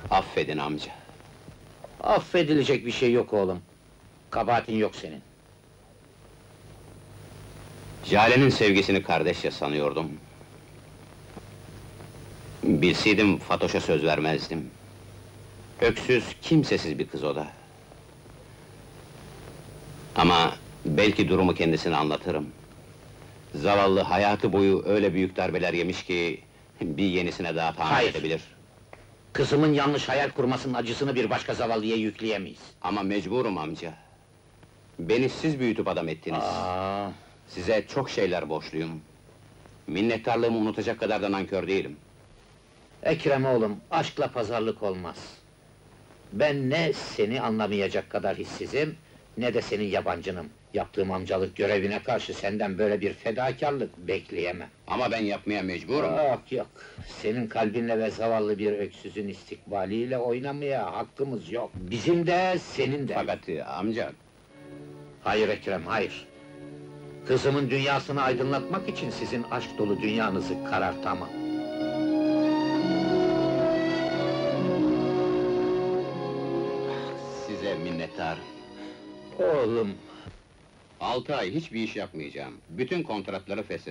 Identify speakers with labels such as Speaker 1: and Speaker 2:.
Speaker 1: Affedin amca.
Speaker 2: Affedilecek bir şey yok oğlum. Kabahatin yok senin.
Speaker 1: Jale'nin sevgisini kardeşçe sanıyordum. Bilseydim Fatoş'a söz vermezdim. Öksüz, kimsesiz bir kız o da. Ama belki durumu kendisine anlatırım. Zavallı hayatı boyu öyle büyük darbeler yemiş ki bir yenisine daha tahammül
Speaker 2: Hayır.
Speaker 1: edebilir.
Speaker 2: Kızımın yanlış hayal kurmasının acısını bir başka zavallıya yükleyemeyiz.
Speaker 1: Ama mecburum amca. Beni siz büyütüp adam ettiniz.
Speaker 2: Aa,
Speaker 1: Size çok şeyler borçluyum. Minnettarlığımı unutacak kadar da nankör değilim.
Speaker 2: Ekrem oğlum, aşkla pazarlık olmaz. Ben ne seni anlamayacak kadar hissizim, ne de senin yabancınım. Yaptığım amcalık görevine karşı senden böyle bir fedakarlık bekleyemem.
Speaker 1: Ama ben yapmaya mecburum.
Speaker 2: Yok yok, senin kalbinle ve zavallı bir öksüzün istikbaliyle oynamaya hakkımız yok. Bizim de, senin de.
Speaker 1: Fakat amca,
Speaker 2: Hayır Ekrem, hayır. Kızımın dünyasını aydınlatmak için sizin aşk dolu dünyanızı karartamam.
Speaker 1: size minnettarım.
Speaker 2: Oğlum,
Speaker 1: 6 ay hiçbir iş yapmayacağım. Bütün kontratları feshettim.